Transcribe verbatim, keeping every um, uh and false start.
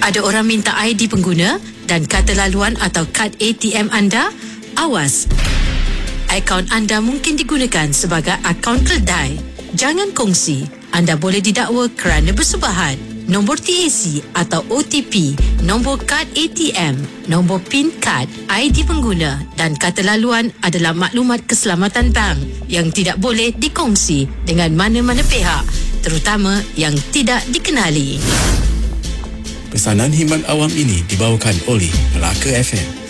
Ada orang minta I D pengguna dan kata laluan atau kad A T M anda? Awas! Akaun anda mungkin digunakan sebagai akaun keldai. Jangan kongsi. Anda boleh didakwa kerana bersubahat. Nombor T A C atau O T P, nombor kad A T M, nombor PIN kad, I D pengguna dan kata laluan adalah maklumat keselamatan bank yang tidak boleh dikongsi dengan mana-mana pihak, terutama yang tidak dikenali. Pesanan himan awam ini dibawakan oleh Melaka F M.